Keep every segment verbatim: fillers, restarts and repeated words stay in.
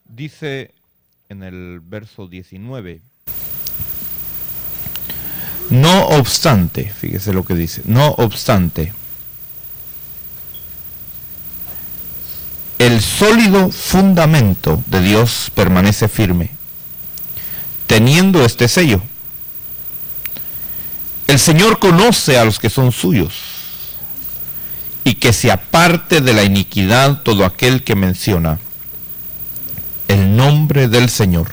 Dice en el verso diecinueve, no obstante, fíjese lo que dice, no obstante, el sólido fundamento de Dios permanece firme, teniendo este sello. El Señor conoce a los que son suyos, y que se aparte de la iniquidad todo aquel que menciona el nombre del Señor.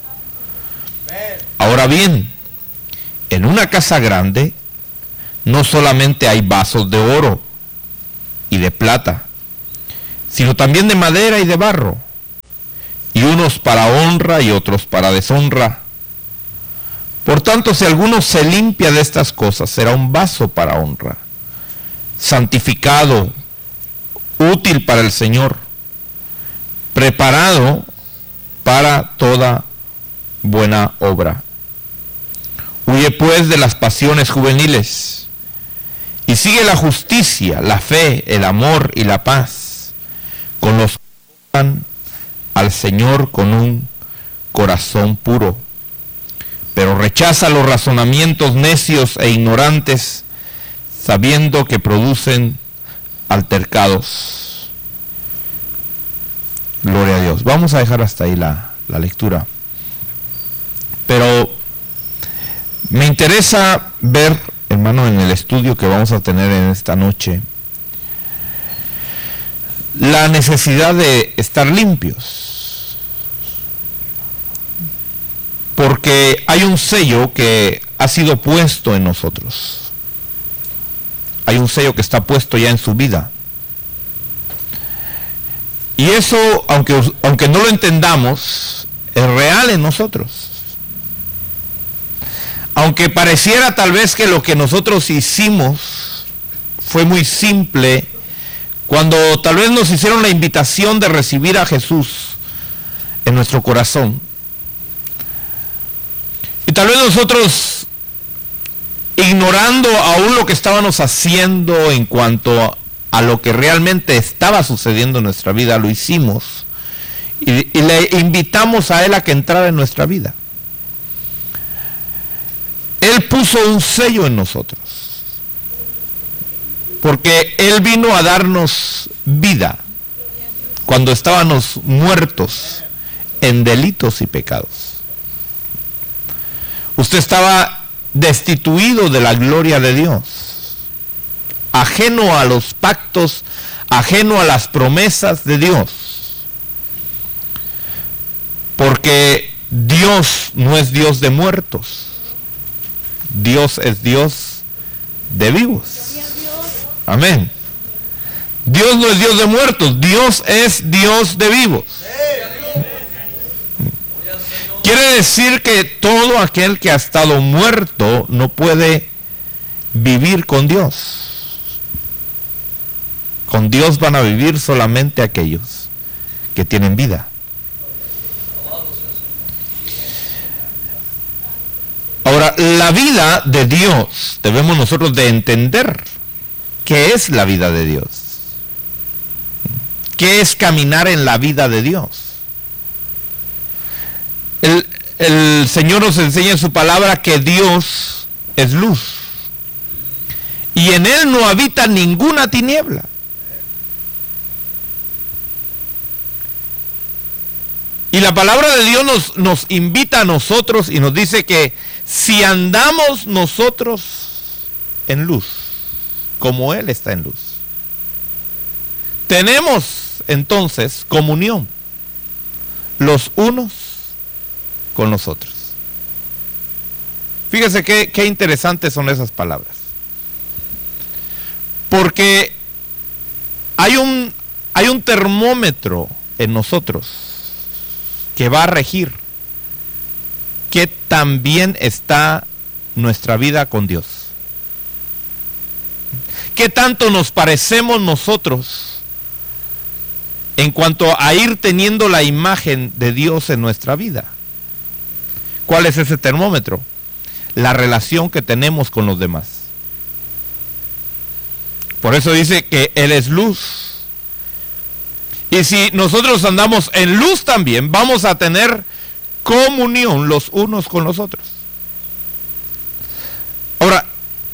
Ahora bien, en una casa grande no solamente hay vasos de oro y de plata, sino también de madera y de barro, y unos para honra y otros para deshonra. Por tanto, si alguno se limpia de estas cosas, será un vaso para honra, santificado, útil para el Señor, preparado para toda buena obra. Huye pues de las pasiones juveniles, y sigue la justicia, la fe, el amor y la paz, con los que aman al Señor con un corazón puro. Pero rechaza los razonamientos necios e ignorantes, sabiendo que producen altercados. Gloria a Dios. Vamos a dejar hasta ahí la, la lectura. Pero me interesa ver, hermano, en el estudio que vamos a tener en esta noche, la necesidad de estar limpios. Porque hay un sello que ha sido puesto en nosotros. Hay un sello que está puesto ya en su vida. Y eso, aunque, aunque no lo entendamos, es real en nosotros. Aunque pareciera tal vez que lo que nosotros hicimos fue muy simple, cuando tal vez nos hicieron la invitación de recibir a Jesús en nuestro corazón. Y tal vez nosotros, ignorando aún lo que estábamos haciendo en cuanto a lo que realmente estaba sucediendo en nuestra vida, lo hicimos y, y le invitamos a Él a que entrara en nuestra vida. Él puso un sello en nosotros, porque Él vino a darnos vida cuando estábamos muertos en delitos y pecados. Usted estaba destituido de la gloria de Dios, ajeno a los pactos, ajeno a las promesas de Dios, porque Dios no es Dios de muertos, Dios es Dios de vivos. Amén. Dios no es Dios de muertos, Dios es Dios de vivos. Quiere decir que todo aquel que ha estado muerto no puede vivir con Dios. Con Dios van a vivir solamente aquellos que tienen vida. Ahora, la vida de Dios, debemos nosotros de entender qué es la vida de Dios. ¿Qué es caminar en la vida de Dios? El, el Señor nos enseña en su palabra que Dios es luz, y en Él no habita ninguna tiniebla. Y la palabra de Dios nos, nos invita a nosotros y nos dice que si andamos nosotros en luz, como Él está en luz, tenemos entonces comunión los unos con los otros. Fíjese qué, qué interesantes son esas palabras. Porque hay un, hay un termómetro en nosotros que va a regir qué tan bien está nuestra vida con Dios. ¿Qué tanto nos parecemos nosotros en cuanto a ir teniendo la imagen de Dios en nuestra vida? ¿Cuál es ese termómetro? La relación que tenemos con los demás. Por eso dice que Él es luz. Y si nosotros andamos en luz también, vamos a tener comunión los unos con los otros. Ahora,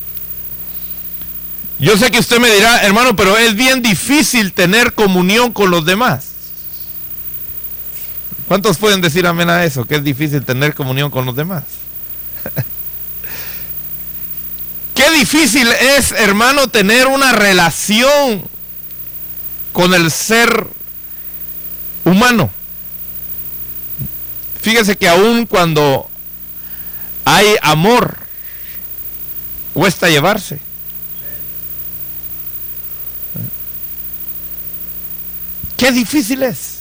yo sé que usted me dirá, hermano, pero es bien difícil tener comunión con los demás. ¿Cuántos pueden decir amén a eso? Que es difícil tener comunión con los demás. Qué difícil es, hermano, tener una relación con el ser humano. Fíjese que aún cuando hay amor, cuesta llevarse. Qué difícil es.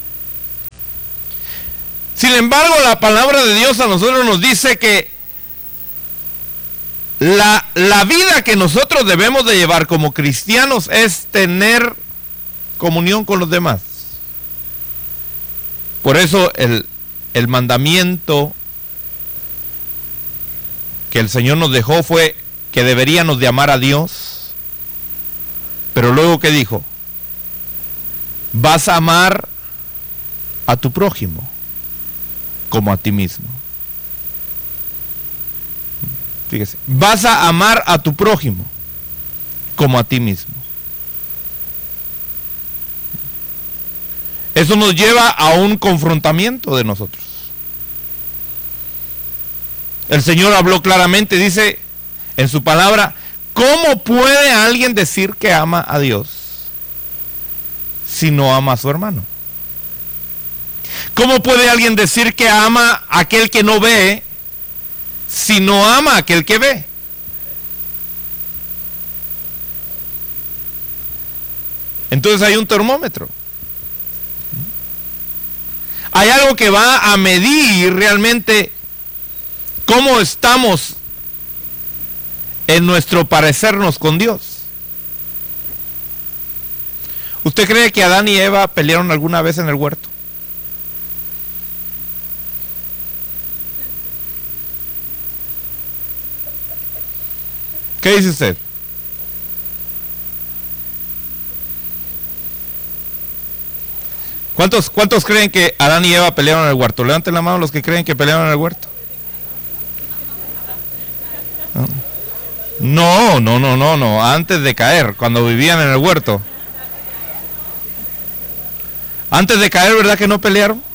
Sin embargo, la palabra de Dios a nosotros nos dice que la, la vida que nosotros debemos de llevar como cristianos es tener comunión con los demás. Por eso el, el mandamiento que el Señor nos dejó fue que deberíamos de amar a Dios. Pero luego, ¿qué dijo? Vas a amar a tu prójimo como a ti mismo. Fíjese, vas a amar a tu prójimo como a ti mismo. Eso nos lleva a un confrontamiento de nosotros. El Señor habló claramente, dice en su palabra, ¿cómo puede alguien decir que ama a Dios si no ama a su hermano? ¿Cómo puede alguien decir que ama a aquel que no ve si no ama a aquel que ve? Entonces hay un termómetro. Hay algo que va a medir realmente cómo estamos en nuestro parecernos con Dios. ¿Usted cree que Adán y Eva pelearon alguna vez en el huerto? ¿Qué dice usted? ¿Cuántos, ¿Cuántos creen que Adán y Eva pelearon en el huerto? Levanten la mano los que creen que pelearon en el huerto. No, no, no, no, no. Antes de caer, cuando vivían en el huerto. Antes de caer, ¿verdad que no pelearon?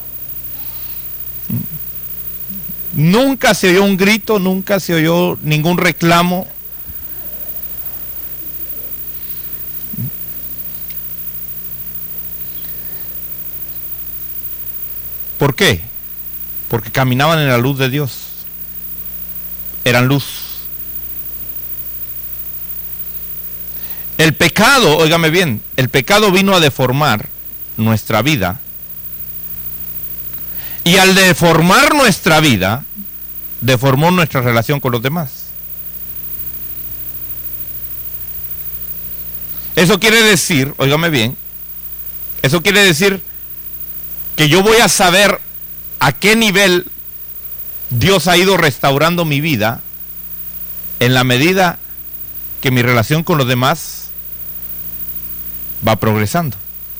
Nunca se oyó un grito, nunca se oyó ningún reclamo. ¿Por qué? Porque caminaban en la luz de Dios. Eran luz. El pecado, óigame bien, el pecado vino a deformar nuestra vida. Y al deformar nuestra vida, deformó nuestra relación con los demás. Eso quiere decir, óigame bien, eso quiere decir que yo voy a saber a qué nivel Dios ha ido restaurando mi vida en la medida que mi relación con los demás va progresando.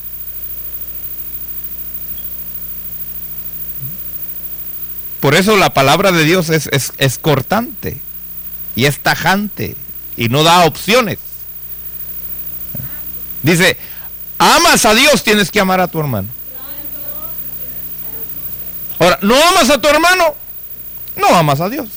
Por eso la palabra de Dios es, es, es cortante y es tajante y no da opciones. Dice, amas a Dios, tienes que amar a tu hermano. Ahora, ¿no amas a tu hermano? No amas a Dios.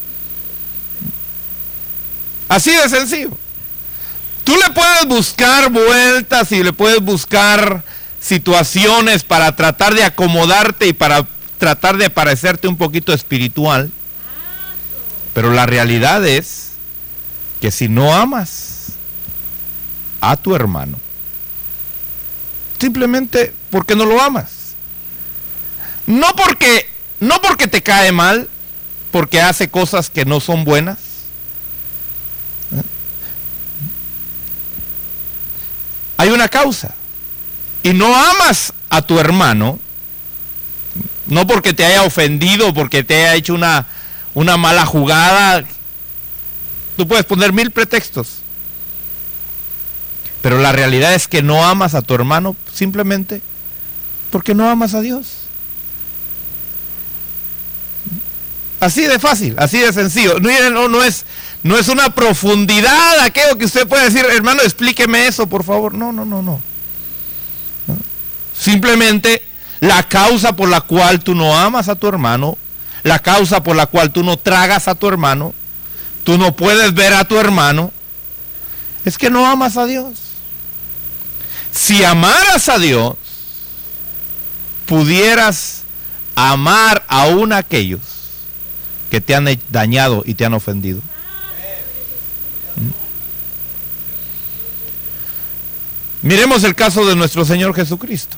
Así de sencillo. Tú le puedes buscar vueltas y le puedes buscar situaciones para tratar de acomodarte y para tratar de parecerte un poquito espiritual. Pero la realidad es que si no amas a tu hermano, simplemente porque no lo amas. No porque, no porque te cae mal, porque hace cosas que no son buenas. Hay una causa. Y no amas a tu hermano, no porque te haya ofendido, porque te haya hecho una, una mala jugada. Tú puedes poner mil pretextos. Pero la realidad es que no amas a tu hermano simplemente porque no amas a Dios. Así de fácil, así de sencillo. No, no, no, es, no es una profundidad aquello que usted puede decir, hermano, explíqueme eso, por favor. No, no, no, no. Simplemente la causa por la cual tú no amas a tu hermano, la causa por la cual tú no tragas a tu hermano, tú no puedes ver a tu hermano, es que no amas a Dios. Si amaras a Dios, pudieras amar aún a aquellos que te han dañado y te han ofendido. ¿Mm? Miremos el caso de nuestro Señor Jesucristo.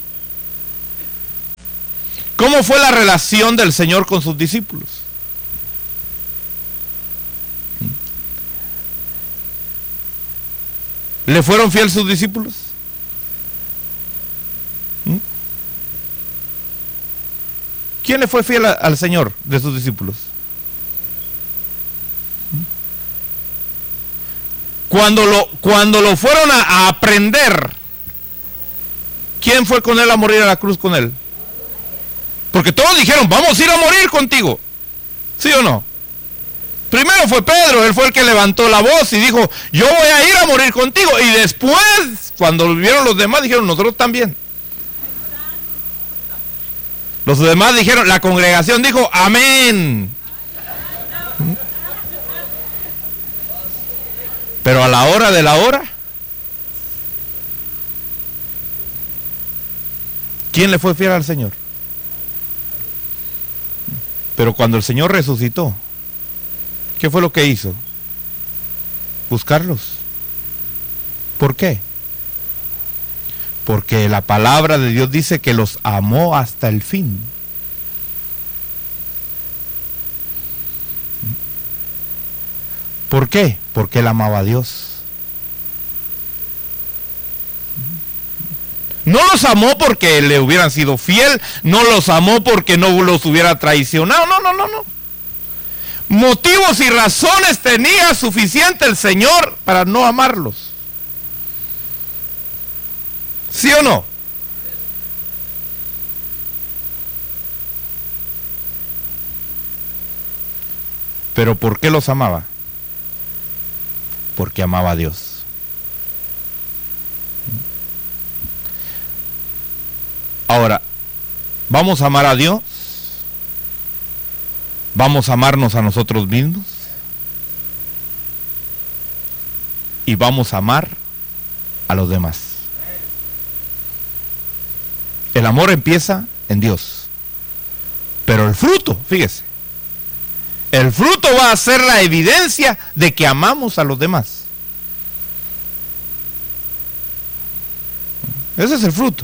¿Cómo fue la relación del Señor con sus discípulos? ¿Le fueron fieles sus discípulos? ¿Mm? ¿Quién le fue fiel a, al Señor de sus discípulos? Cuando lo, cuando lo fueron a, a aprender, ¿quién fue con él a morir a la cruz con él? Porque todos dijeron, vamos a ir a morir contigo. ¿Sí o no? Primero fue Pedro, él fue el que levantó la voz y dijo, yo voy a ir a morir contigo. Y después, cuando vieron los demás, dijeron, nosotros también. Los demás dijeron, la congregación dijo, amén. Pero a la hora de la hora, ¿quién le fue fiel al Señor? Pero cuando el Señor resucitó, ¿qué fue lo que hizo? Buscarlos. ¿Por qué? Porque la palabra de Dios dice que los amó hasta el fin. ¿Por qué? Porque él amaba a Dios. No los amó porque le hubieran sido fiel, no los amó porque no los hubiera traicionado, no, no, no, no. Motivos y razones tenía suficiente el Señor para no amarlos. ¿Sí o no? ¿Pero por qué los amaba? Porque amaba a Dios. Ahora, ¿vamos a amar a Dios? ¿Vamos a amarnos a nosotros mismos? Y vamos a amar a los demás. El amor empieza en Dios. Pero el fruto, fíjese, el fruto va a ser la evidencia de que amamos a los demás. Ese es el fruto.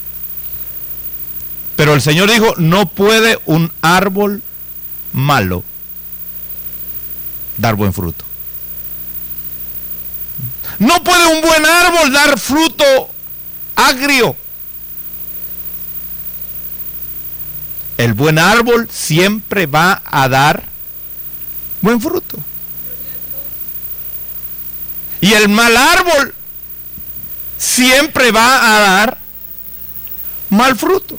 Pero el Señor dijo, no puede un árbol malo dar buen fruto. No puede un buen árbol dar fruto agrio. El buen árbol siempre va a dar buen fruto. Y el mal árbol siempre va a dar mal fruto.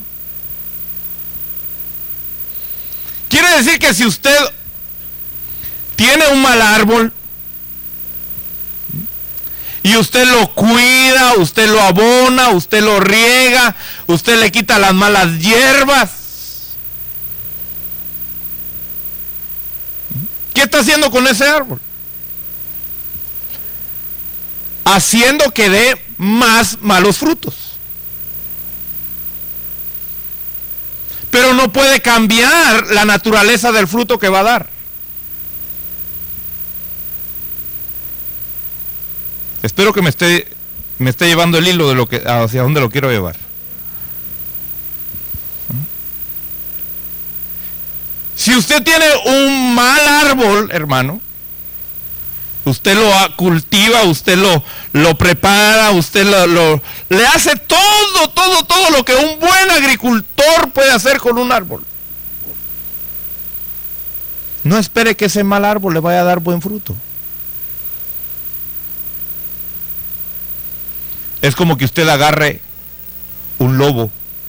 Quiere decir que si usted tiene un mal árbol y usted lo cuida, usted lo abona, usted lo riega, usted le quita las malas hierbas, ¿qué está haciendo con ese árbol? Haciendo que dé más malos frutos. Pero no puede cambiar la naturaleza del fruto que va a dar. Espero que me esté, me esté llevando el hilo de lo que, hacia dónde lo quiero llevar. Si usted tiene un mal árbol, hermano, usted lo cultiva, usted lo, lo prepara, usted lo, lo, le hace todo, todo, todo lo que un buen agricultor puede hacer con un árbol. No espere que ese mal árbol le vaya a dar buen fruto. Es como que usted agarre un lobo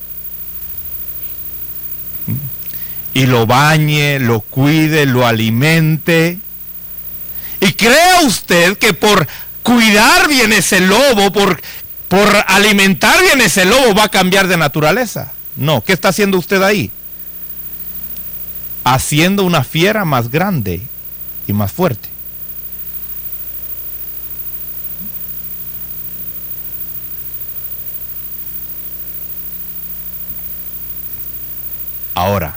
y lo bañe, lo cuide, lo alimente. Y crea usted que por cuidar bien ese lobo, por, por alimentar bien ese lobo, va a cambiar de naturaleza. No, ¿qué está haciendo usted ahí? Haciendo una fiera más grande y más fuerte. Ahora,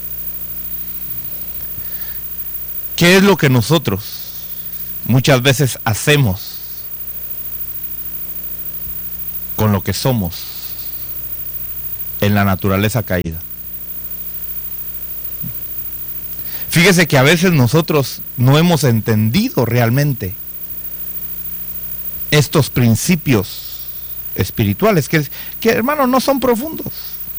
¿qué es lo que nosotros muchas veces hacemos con lo que somos en la naturaleza caída? Fíjese que a veces nosotros no hemos entendido realmente estos principios espirituales, que, que hermano, no son profundos.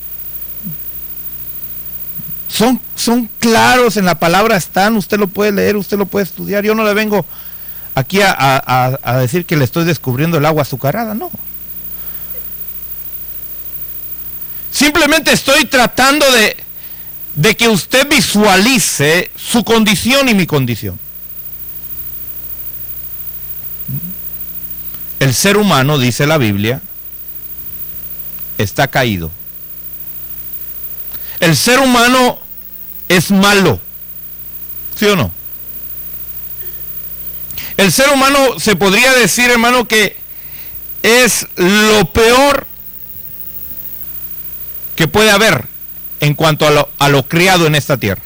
Son, son claros, en la palabra están, usted lo puede leer, usted lo puede estudiar. Yo no le vengo aquí a, a, a decir que le estoy descubriendo el agua azucarada, no. Simplemente estoy tratando de, de que usted visualice su condición y mi condición. El ser humano, dice la Biblia, está caído. El ser humano es malo, ¿sí o no? El ser humano se podría decir, hermano, que es lo peor que puede haber en cuanto a lo, a lo criado en esta tierra.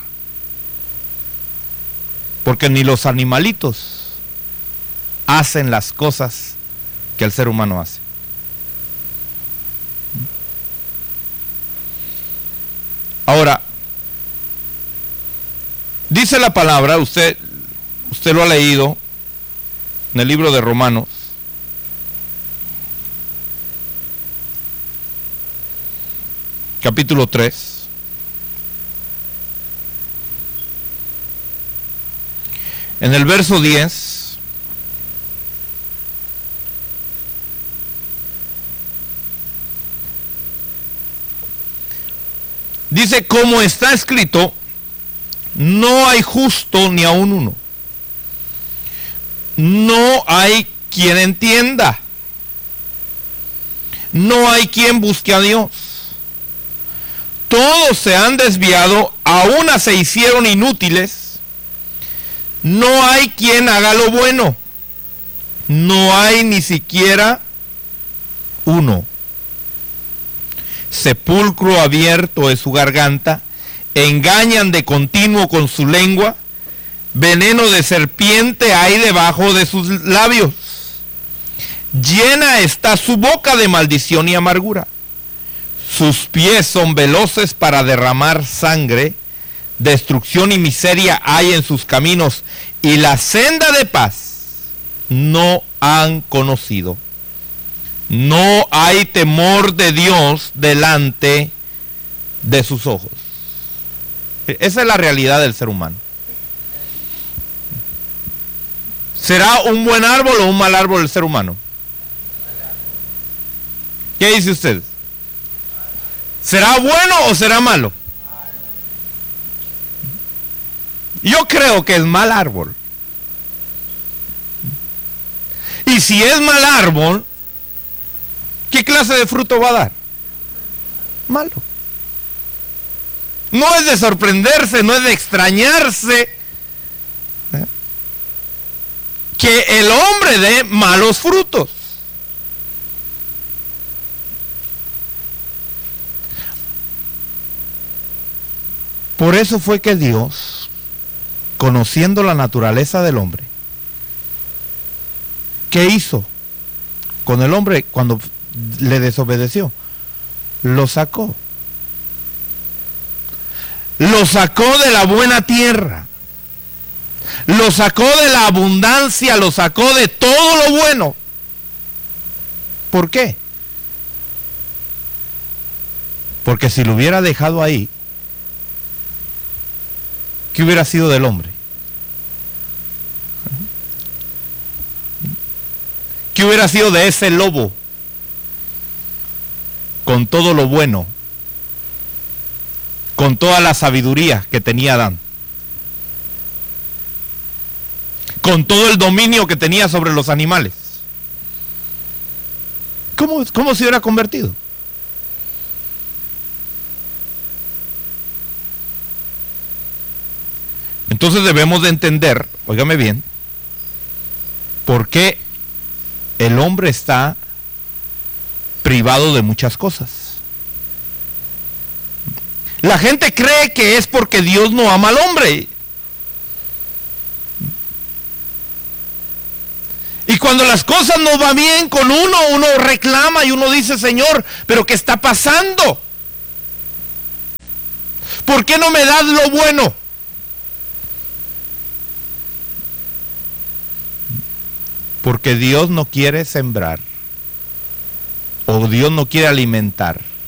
Porque ni los animalitos hacen las cosas que el ser humano hace. Ahora, dice la palabra, usted, usted lo ha leído en el libro de Romanos, capítulo tres. En el verso diez. Dice, como está escrito, no hay justo ni aun uno. No hay quien entienda. No hay quien busque a Dios. Todos se han desviado, a una se hicieron inútiles. No hay quien haga lo bueno. No hay ni siquiera uno. Sepulcro abierto es su garganta, engañan de continuo con su lengua, veneno de serpiente hay debajo de sus labios. Llena está su boca de maldición y amargura. Sus pies son veloces para derramar sangre, destrucción y miseria hay en sus caminos, y la senda de paz no han conocido. No hay temor de Dios delante de sus ojos. Esa es la realidad del ser humano. ¿Será un buen árbol o un mal árbol el ser humano? ¿Qué dice usted? ¿Será bueno o será malo? Yo creo que es mal árbol. Y si es mal árbol, ¿qué clase de fruto va a dar? Malo. No es de sorprenderse, no es de extrañarse ¿eh? que el hombre dé malos frutos. Por eso fue que Dios, conociendo la naturaleza del hombre, ¿qué hizo con el hombre cuando le desobedeció? Lo sacó. Lo sacó de la buena tierra. Lo sacó de la abundancia, lo sacó de todo lo bueno. ¿Por qué? Porque si lo hubiera dejado ahí, ¿qué hubiera sido del hombre? ¿Qué hubiera sido de ese lobo con todo lo bueno, con toda la sabiduría que tenía Adán, con todo el dominio que tenía sobre los animales, ¿cómo, cómo se hubiera convertido? Entonces debemos de entender, óigame bien, por qué el hombre está privado de muchas cosas. La gente cree que es porque Dios no ama al hombre. Y cuando las cosas no van bien con uno, uno reclama y uno dice, Señor, ¿pero qué está pasando? ¿Por qué no me das lo bueno? Porque Dios no quiere sembrar, o Dios no quiere alimentar